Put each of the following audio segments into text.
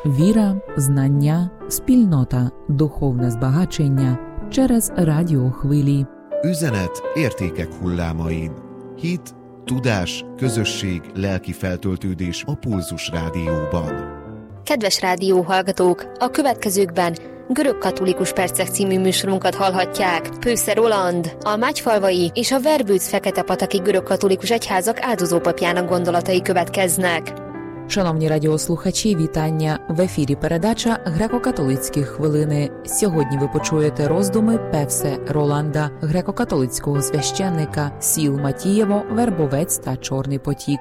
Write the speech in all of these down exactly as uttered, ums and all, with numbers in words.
Віра, знання, спільнота, духовне збагачення через радіохвилі. Üzenet értékek hullámain. Hit, tudás, közösség, lelki feltöltődés a Pulzus Rádióban. Kedves rádióhallgatók, a következőkben Görögkatolikus Percek című műsorunkat hallhatják. Pősze Roland, a Mágyfalvai és a Verbőc-Feketepataki görögkatolikus egyházak áldozópapjának gondolatai következnek. Шановні радіослухачі, вітання! В ефірі передача «Греко-католицькі хвилини». Сьогодні ви почуєте роздуми Певсе Роланда, греко-католицького священника сіл Матієво, Вербовець та Чорний Потік.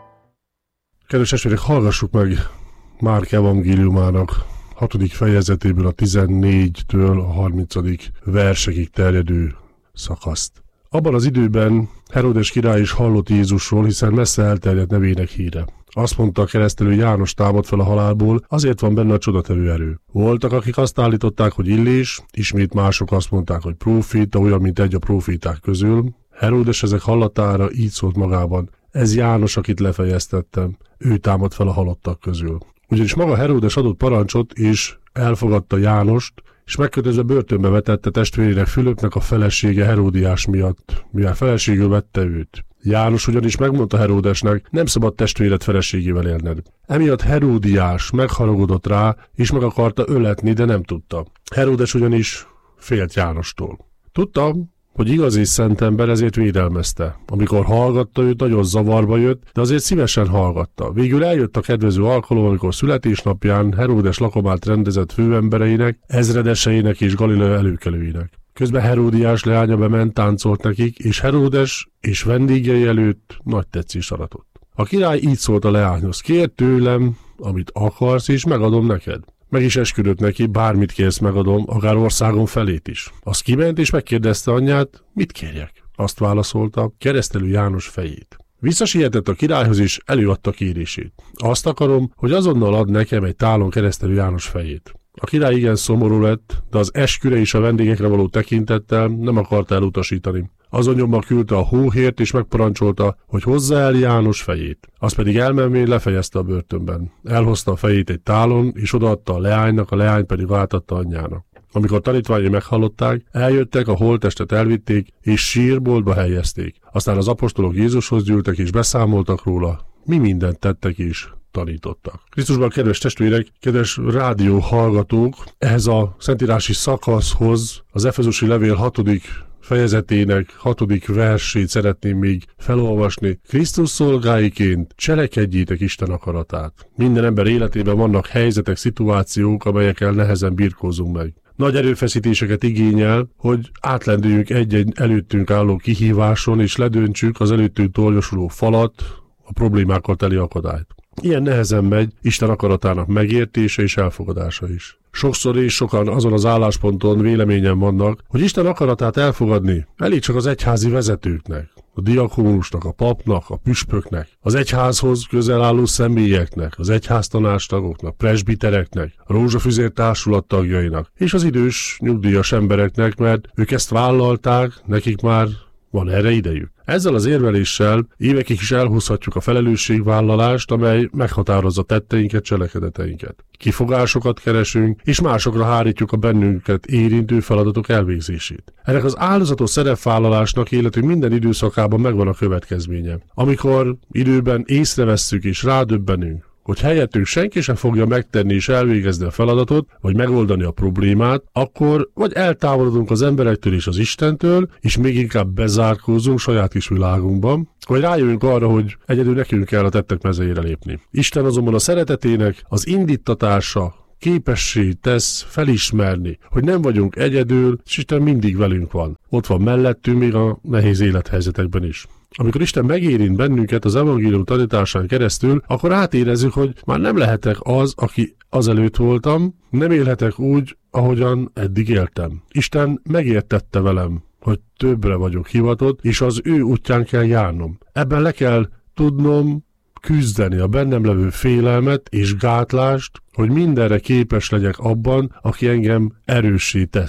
Kedves testvérek, hallgassuk meg Márk evangéliumának hatodik fejezetéből a tizennégytől a harmincadik versekig terjedő szakaszt. Abban az időben Heródes király is hallott Jézusról, hiszen messze elterjedt nevének híre. Azt mondta, a keresztelő János támad fel a halálból, azért van benne a csodatevő erő. Voltak, akik azt állították, hogy Illés, ismét mások azt mondták, hogy próféta, olyan, mint egy a próféták közül. Heródes ezek hallatára így szólt magában: ez János, akit lefejeztettem, ő támad fel a halottak közül. Ugyanis maga Heródes adott parancsot, és elfogadta Jánost, és megkötözve börtönbe vetette testvérének Fülöpnek a felesége Heródiás miatt, mivel feleségül vette őt. János ugyanis megmondta Heródesnek, nem szabad testvéred feleségével élned. Emiatt Heródiás megharagudott rá, és meg akarta öletni, de nem tudta. Heródes ugyanis félt Jánostól. Tudta, hogy igaz és szent ember, ezért védelmezte. Amikor hallgatta őt, nagyon zavarba jött, de azért szívesen hallgatta. Végül eljött a kedvező alkalom, amikor születésnapján Heródes lakomát rendezett főembereinek, ezredeseinek és Galilea előkelőinek. Közben Heródiás leánya bement, táncolt nekik, és Heródes és vendégei előtt nagy tetszés aratott. A király így szólt a leányhoz: kérd tőlem, amit akarsz, és megadom neked. Meg is esküdött neki, bármit kérsz, megadom, akár országon felét is. Az kiment és megkérdezte anyját, mit kérjek? Azt válaszolta: keresztelő János fejét. Visszasietett a királyhoz és előadta kérését. Azt akarom, hogy azonnal ad nekem egy tálon keresztelő János fejét. A király igen szomorú lett, de az esküre és a vendégekre való tekintettel nem akarta elutasítani. Azon nyomban küldte a hóhért és megparancsolta, hogy hozza el János fejét. Az pedig elmenvén lefejezte a börtönben. Elhozta a fejét egy tálon, és odaadta a leánynak, a leány pedig átadta anyjának. Amikor tanítványai meghallották, eljöttek, a holttestet elvitték, és sírboltba helyezték. Aztán az apostolok Jézushoz gyűltek, és beszámoltak róla, mi mindent tettek is tanítottak. Krisztusban, kedves testvérek, kedves rádió hallgatók, ehhez a szentírási szakaszhoz az Efezusi levél hatodik fejezetének hatodik versét szeretném még felolvasni. Krisztus szolgáiként cselekedjétek Isten akaratát. Minden ember életében vannak helyzetek, szituációk, amelyekkel nehezen birkózunk meg. Nagy erőfeszítéseket igényel, hogy átlendüljünk egy-egy előttünk álló kihíváson, és ledöntsük az előttünk tornyosuló falat, a problémákkal teli akadályt. Ilyen nehezen megy Isten akaratának megértése és elfogadása is. Sokszor és sokan azon az állásponton véleményen vannak, hogy Isten akaratát elfogadni elég csak az egyházi vezetőknek, a diakónusnak, a papnak, a püspöknek, az egyházhoz közel álló személyeknek, az egyháztanácstagoknak, presbitereknek, a rózsafüzér társulat tagjainak és az idős, nyugdíjas embereknek, mert ők ezt vállalták, nekik már van erre idejük. Ezzel az érveléssel évekig is elhúzhatjuk a felelősségvállalást, amely meghatározza tetteinket, cselekedeteinket. Kifogásokat keresünk, és másokra hárítjuk a bennünket érintő feladatok elvégzését. Ennek az áldozatos szerepvállalásnak életünk minden időszakában megvan a következménye. Amikor időben észrevesszük és rádöbbenünk, hogy helyettünk senki sem fogja megtenni és elvégezni a feladatot, vagy megoldani a problémát, akkor vagy eltávolodunk az emberektől és az Istentől, és még inkább bezárkózunk saját kis világunkban, vagy rájövünk arra, hogy egyedül nekünk kell a tettek mezejére lépni. Isten azonban a szeretetének az indítatása képessé tesz felismerni, hogy nem vagyunk egyedül, és Isten mindig velünk van. Ott van mellettünk még a nehéz élethelyzetekben is. Amikor Isten megérint bennünket az evangélium tanításán keresztül, akkor átérezzük, hogy már nem lehetek az, aki azelőtt voltam, nem élhetek úgy, ahogyan eddig éltem. Isten megértette velem, hogy többre vagyok hivatott, és az ő útján kell járnom. Ebben le kell tudnom küzdeni a bennem levő félelmet és gátlást, hogy mindenre képes legyek abban, aki engem erőssé tesz.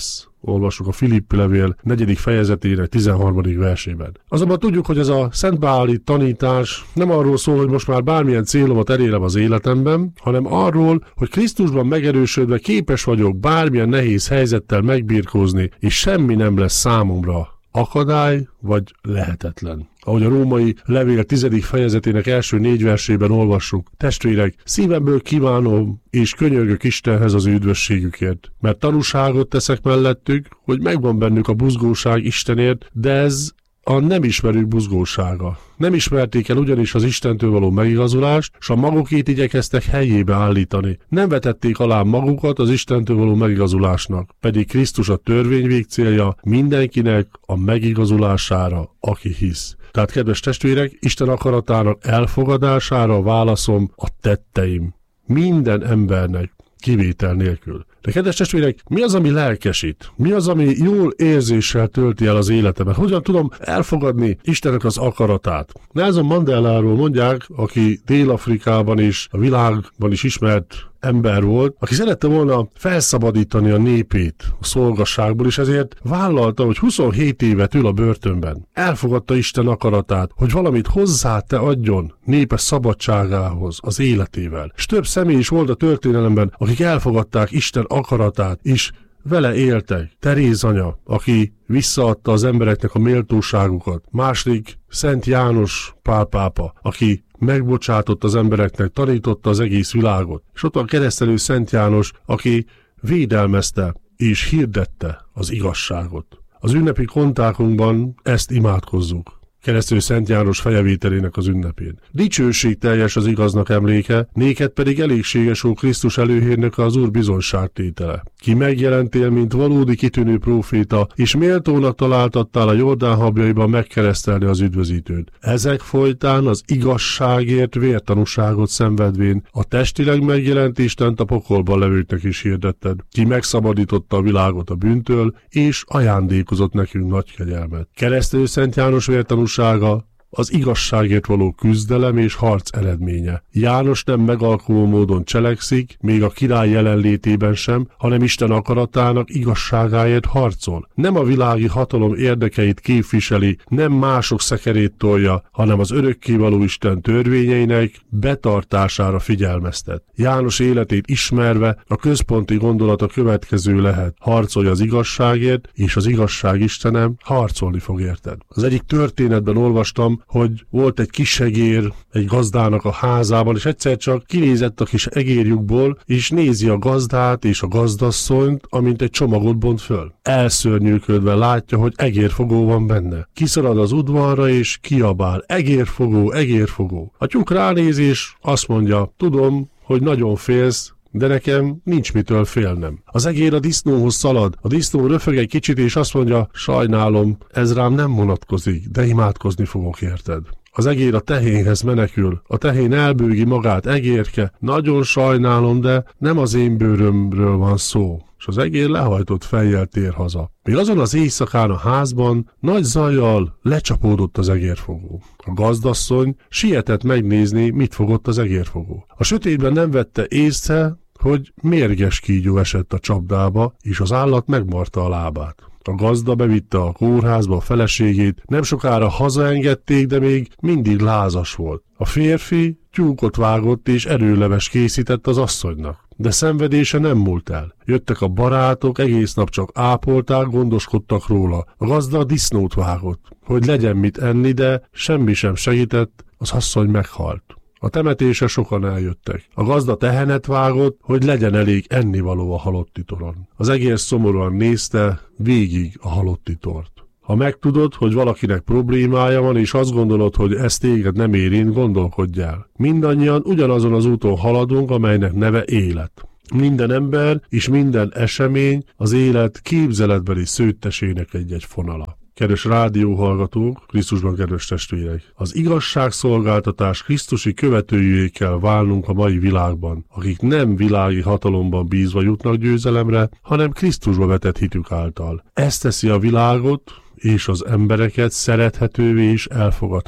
olvassuk a Filippi levél negyedik fejezetének tizenharmadik versében. Azonban tudjuk, hogy ez a szent beállít tanítás nem arról szól, hogy most már bármilyen célomat elérem az életemben, hanem arról, hogy Krisztusban megerősödve képes vagyok bármilyen nehéz helyzettel megbirkózni, és semmi nem lesz számomra akadály vagy lehetetlen. Ahogy a római levél tizedik fejezetének első négy versében olvassuk, testvérek, szívemből kívánom és könyörgök Istenhez az üdvösségükért, mert tanúságot teszek mellettük, hogy megvan bennük a buzgóság Istenért, de ez a nem ismerők buzgósága. Nem ismerték el ugyanis az Istentől való megigazulást, s a magukét igyekeztek helyébe állítani. Nem vetették alá magukat az Istentől való megigazulásnak, pedig Krisztus a törvény végcélja mindenkinek a megigazulására, aki hisz. Tehát, kedves testvérek, Isten akaratának elfogadására válaszom a tetteim. Minden embernek, kivétel nélkül. De kedves testvérek, mi az, ami lelkesít? Mi az, ami jól érzéssel tölti el az életemet? Hogyan tudom elfogadni Istennek az akaratát? Nelson Mandeláról mondják, aki Dél-Afrikában és a világban is ismert ember volt, aki szerette volna felszabadítani a népét a szolgasságból, és ezért vállalta, hogy huszonhét évet ül a börtönben. Elfogadta Isten akaratát, hogy valamit hozzá te adjon népe szabadságához, az életével. És több személy is volt a történelemben, akik elfogadták Isten akaratát, és vele éltek. Teréz anya, aki visszaadta az embereknek a méltóságukat. Második Szent János Pál pápa, aki megbocsátott az embereknek, tanította az egész világot. És ott van keresztelő Szent János, aki védelmezte és hirdette az igazságot. Az ünnepi kontákunkban ezt imádkozzuk. Keresztelő Szent János fejevételének az ünnepén. Dicsőség teljes az igaznak emléke, néked pedig elégséges, ó Krisztus előhérnöke, az Úr bizonyságtétele. Ki megjelentél, mint valódi kitűnő próféta, és méltónak találtattál a Jordán habjaiban megkeresztelni az üdvözítőt. Ezek folytán az igazságért vértanúságot szenvedvén a testileg megjelent Istent a pokolban levőknek is hirdetted. Ki megszabadította a világot a bűntől, és ajándékozott nekünk nagy kegyelmet. Keresztelő Szent János vértanúsága az igazságért való küzdelem és harc eredménye. János nem megalkuló módon cselekszik, még a király jelenlétében sem, hanem Isten akaratának igazságáért harcol. Nem a világi hatalom érdekeit képviseli, nem mások szekerét tolja, hanem az örökkévaló Isten törvényeinek betartására figyelmeztet. János életét ismerve a központi gondolat a következő lehet: harcolj az igazságért, és az igazság Istenem harcolni fog érted. Az egyik történetben olvastam, hogy volt egy kis egér egy gazdának a házában, és egyszer csak kinézett a kis egérjukból, és nézi a gazdát és a gazdasszonyt, amint egy csomagot bont föl. Elszörnyűködve látja, hogy egérfogó van benne. Kiszalad az udvarra, és kiabál: egérfogó, egérfogó. A tyúk ránéz, és azt mondja: tudom, hogy nagyon félsz, de nekem nincs mitől félnem. Az egér a disznóhoz szalad, a disznó röfög egy kicsit, és azt mondja: sajnálom, ez rám nem vonatkozik, de imádkozni fogok érted. Az egér a tehénhez menekül, a tehén elbőgi magát: egérke, nagyon sajnálom, de nem az én bőrömről van szó. És az egér lehajtott fejjel tér haza. Még azon az éjszakán a házban nagy zajjal lecsapódott az egérfogó. A gazdasszony sietett megnézni, mit fogott az egérfogó. A sötétben nem vette észre, hogy mérges kígyó esett a csapdába, és az állat megmarta a lábát. A gazda bevitte a kórházba a feleségét, nem sokára hazaengedték, de még mindig lázas volt. A férfi tyúkot vágott és erőleves készített az asszonynak, de szenvedése nem múlt el. Jöttek a barátok, egész nap csak ápolták, gondoskodtak róla. A gazda disznót vágott, hogy legyen mit enni, de semmi sem segített, az asszony meghalt. A temetésre sokan eljöttek. A gazda tehenet vágott, hogy legyen elég ennivaló a halotti toron. Az egér szomorúan nézte végig a halotti tort. Ha megtudod, hogy valakinek problémája van, és azt gondolod, hogy ez téged nem érint, gondolkodj el. Mindannyian ugyanazon az úton haladunk, amelynek neve élet. Minden ember és minden esemény az élet képzeletbeli szőttesének egy-egy fonala. Kedves rádióhallgatók, Krisztusban kedves testvérek! Az igazságszolgáltatás krisztusi követőjévé kell válnunk a mai világban, akik nem világi hatalomban bízva jutnak győzelemre, hanem Krisztusba vetett hitük által. Ez teszi a világot és az embereket szerethetővé és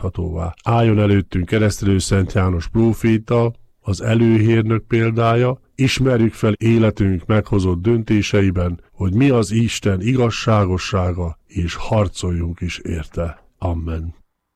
elfogadhatóvá. Álljon előttünk keresztelő Szent János próféta, az előhérnök példája, ismerjük fel életünk meghozott döntéseiben, hogy mi az Isten igazságossága, és harcoljunk is érte. Amen.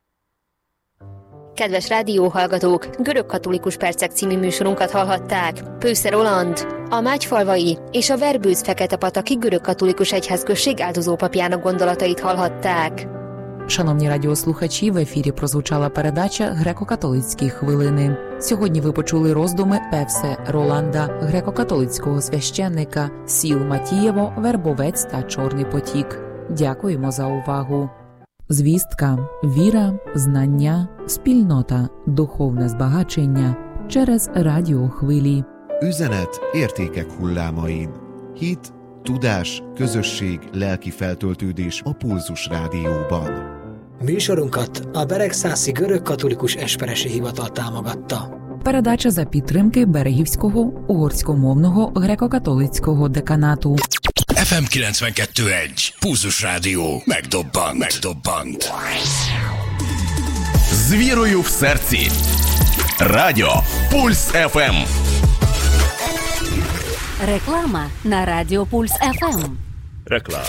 Kedves rádióhallgatók, Görögkatolikus Percek című műsorunkat hallhatták. Pősze Roland, a Mágyfalvai és a Verbőc Fekete-pataki Görögkatolikus Egyházközség áldozópapjának gondolatait hallhatták. Шановні радіослухачі, в ефірі прозвучала передача «Греко-католицькі хвилини». Сьогодні ви почули роздуми Певсе Роланда, греко-католицького священника, сіл Матієво, Вербовець та Чорний потік. Дякуємо за увагу. Звістка, віра, знання, спільнота, духовне збагачення через радіохвилі. Üzenet értékek hullámain. Hit, tudás, közösség, lelki feltöltődés a Pulzus Rádióban. Műsorunkat a Beregszászi Görögkatolikus Esperesi Hivatal támogatta. Передача за підтримки Берегівського угорськомовного греко-католицького деканату. еф ем kilencvenkettő egy. Pulzus Rádió. Megdobbant. Megdobbant. З вірою в серці. Радіо Пульс еф ем. Реклама на Радіо Пульс еф ем. Реклама.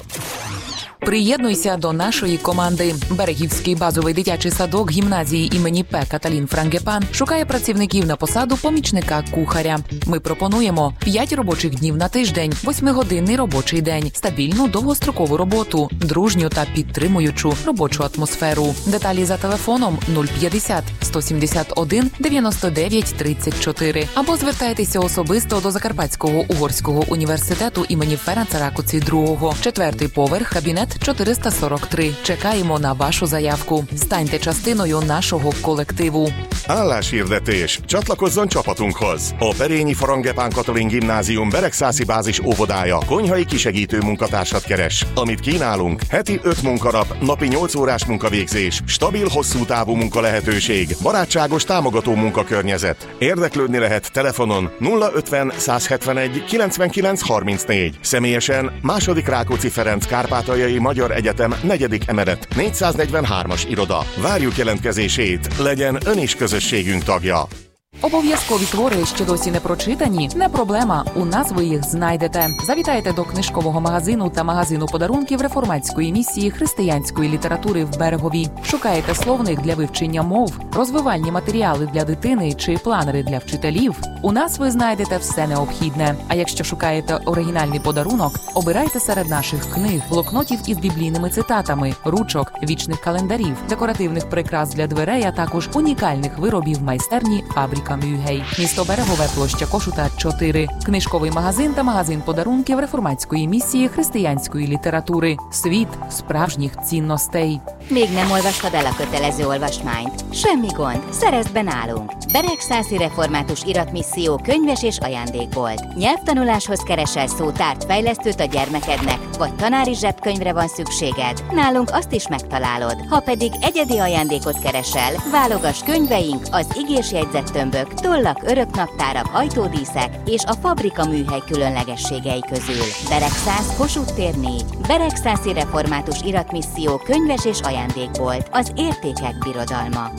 Приєднуйся до нашої команди. Берегівський базовий дитячий садок гімназії імені П. Каталін Франгепан шукає працівників на посаду помічника кухаря. Ми пропонуємо п'ять робочих днів на тиждень, восьмигодинний робочий день, стабільну довгострокову роботу, дружню та підтримуючу робочу атмосферу. Деталі за телефоном нуль п'ятдесят сто сімдесят один дев'яносто дев'ять тридцять чотири або звертайтеся особисто до Закарпатського угорського університету імені Ференца Ракоці другого, четвертий поверх, кабінет чотириста сорок три. Чекаємо на вашу заявку. Станьте частиною нашого колективу. Álláshirdetés. Csatlakozzon csapatunkhoz. A Perényi Frangepán Katalin Gimnázium Beregszászi bázis óvodája konyhai kisegítő munkatársat keres. Amit kínálunk: heti öt munkanap, napi nyolc órás munkavégzés, stabil hosszú távú munkalehetőség, barátságos támogató munkakörnyezet. Érdeklődni lehet telefonon nulla ötven százhetvenegy kilencvenkilenc harmincnégy. Személyesen második Rákóczi Ferenc Kárpátaljai Magyar Egyetem negyedik emelet négyszáznegyvenhármas iroda. Várjuk jelentkezését, legyen ön is közösségünk tagja. Обов'язкові твори ще досі не прочитані? Не проблема, у нас ви їх знайдете. Завітайте до книжкового магазину та магазину подарунків реформатської місії християнської літератури в Берегові. Шукаєте словник для вивчення мов, розвивальні матеріали для дитини чи планери для вчителів? У нас ви знайдете все необхідне. А якщо шукаєте оригінальний подарунок, обирайте серед наших книг, блокнотів із біблійними цитатами, ручок, вічних календарів, декоративних прикрас для дверей, а також унікальних виробів майстерні «Фабрика Мюгей». Місто Берегове, площа Кошута, чотири. Книжковий магазин та магазин подарунків реформатської місії християнської літератури. Світ sправжніх цінностей. Még nem olvastad el a kötelező olvasmányt? Semmi gond, szerezd be nálunk! Beregszászi Református Iratmisszió könyves és ajándékbolt. Nyelvtanuláshoz keresel szótárt, fejlesztőt a gyermekednek, vagy tanári zsebkönyvre van szükséged? Nálunk azt is megtalálod. Ha pedig egyedi ajándékot keresel, válogass könyveink, az igés jegyzettömbök, tollak, öröknaptárak, ajtódíszek és a Fabrika Műhely különlegességei közül. Beregszász, Kossuth tér négy. Beregszászi Református Iratmisszió könyves és ajándékbolt. Az értékek birodalma.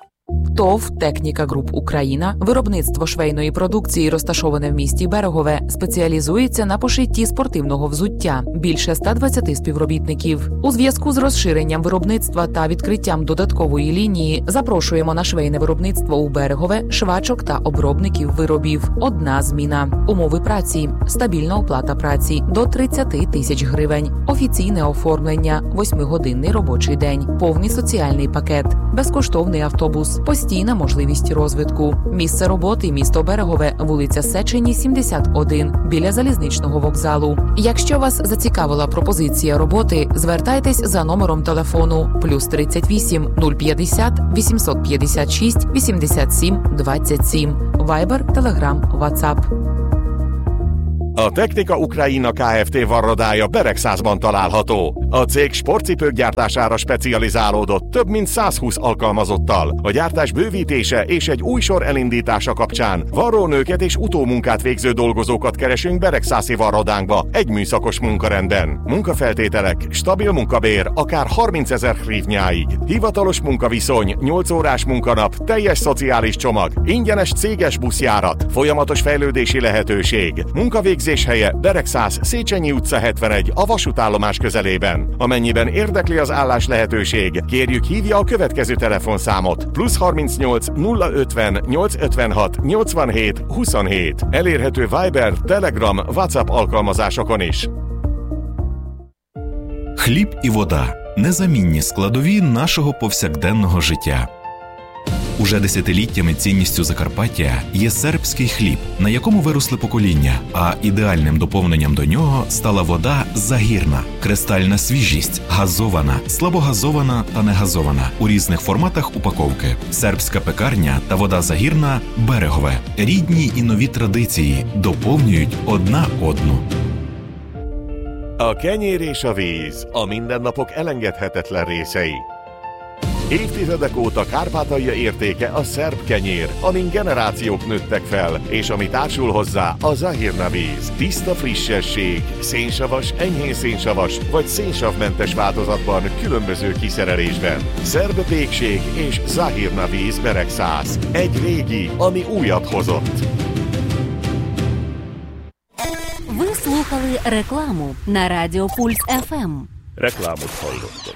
ТОВ «Техніка Груп Україна», виробництво швейної продукції, розташоване в місті Берегове, спеціалізується на пошитті спортивного взуття. Більше ста двадцяти співробітників. У зв'язку з розширенням виробництва та відкриттям додаткової лінії запрошуємо на швейне виробництво у Берегове швачок та обробників виробів. Одна зміна. Умови праці. Стабільна оплата праці до тридцять тисяч гривень. Офіційне оформлення. Восьмигодинний робочий день. Повний соціальний пакет. Безкоштовний автобус. Постійна можливість розвитку. Місце роботи – місто Берегове, вулиця Сечені, сімдесят один, біля залізничного вокзалу. Якщо вас зацікавила пропозиція роботи, звертайтесь за номером телефону плюс тридцять вісім нуль п'ятдесят вісімсот п'ятдесят шість вісімдесят сім двадцять сім. Вайбер, Телеграм, Ватсап. A Technika Ukrajina Kft. Varrodája Beregszászban található. A cég sportcipők gyártására specializálódott több mint százhúsz alkalmazottal. A gyártás bővítése és egy új sor elindítása kapcsán varrónőket és utómunkát végző dolgozókat keresünk Beregszászi varrodánkba egy műszakos munkarendben. Munkafeltételek, stabil munkabér, akár harmincezer hrivnyáig. Hivatalos munkaviszony, nyolc órás munkanap, teljes szociális csomag, ingyenes céges buszjárat, folyamatos fejlődési lehetőség. Munkavégzés helye Beregszász, Széchenyi utca hetvenegy, a vasútállomás közelében. Amennyiben érdekli az állás lehetőség, kérjük hívja a következő telefonszámot: plusz harmincnyolc nulla ötven nyolcszázötvenhat nyolcvanhét huszonhét. Elérhető Viber, Telegram, WhatsApp alkalmazásokon is. Хліб і вода – незамінні складові нашого повсякденного життя. Уже десятиліттями цінністю Закарпаття є сербський хліб, на якому виросли покоління, а ідеальним доповненням до нього стала вода Загірна. Кристальна свіжість, газована, слабогазована та негазована у різних форматах упаковки. Сербська пекарня та вода Загірна – берегове. Рідні і нові традиції доповнюють одна одну. A kenyér és a víz a mindennapok elengedhetetlen részei. Évtizedek óta Kárpátalja értéke a szerb kenyér, amin generációk nőttek fel, és ami társul hozzá a Zahirna víz. Tiszta frissesség, szénsavas, enyhén szénsavas vagy szénsavmentes változatban, különböző kiszerelésben. Szerb pékség és Zahirna víz Beregszász. Egy régi, ami újat hozott. Ви слухали рекламу на Радіо Пульс еф ем. Reklámot hallottak.